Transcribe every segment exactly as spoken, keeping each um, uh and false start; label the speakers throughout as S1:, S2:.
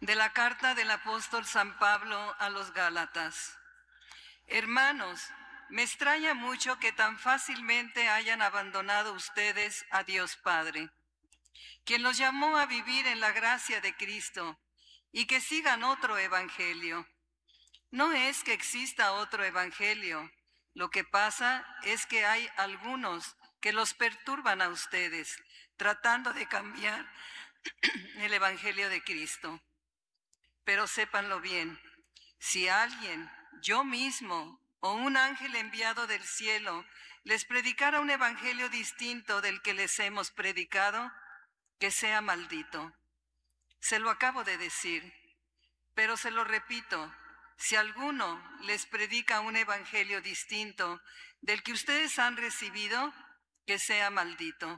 S1: De la carta del apóstol San Pablo a los Gálatas. Hermanos, me extraña mucho que tan fácilmente hayan abandonado ustedes a Dios Padre, quien los llamó a vivir en la gracia de Cristo, y que sigan otro evangelio. No es que exista otro evangelio, lo que pasa es que hay algunos que los perturban a ustedes, tratando de cambiar el evangelio de Cristo. Pero sépanlo bien, si alguien, yo mismo o un ángel enviado del cielo, les predicara un evangelio distinto del que les hemos predicado, que sea maldito. Se lo acabo de decir, pero se lo repito, si alguno les predica un evangelio distinto del que ustedes han recibido, que sea maldito.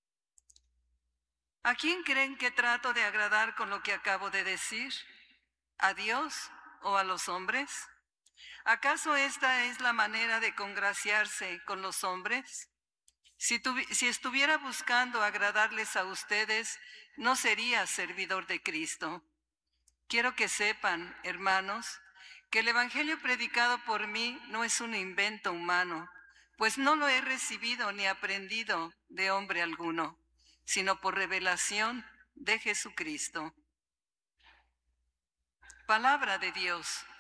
S1: ¿A quién creen que trato de agradar con lo que acabo de decir? ¿A Dios o a los hombres? ¿Acaso esta es la manera de congraciarse con los hombres? Si, si estuviera buscando agradarles a ustedes, no sería servidor de Cristo. Quiero que sepan, hermanos, que el evangelio predicado por mí no es un invento humano, pues no lo he recibido ni aprendido de hombre alguno, sino por revelación de Jesucristo. Palabra de Dios.